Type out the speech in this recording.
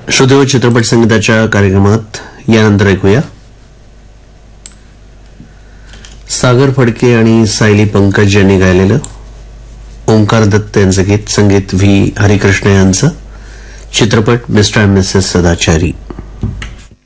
श्रोतेहो, चित्रपट संगीताच्या कार्यक्रमात यानंतर ऐकूया सागर फडके आणि सायली पंकज यांनी गायलेलं ओंकार दत्त यांचं गीत, संगीत व्ही हरिकृष्ण यांचं, चित्रपट मिस्टर अँड मिसेस सदाचारी.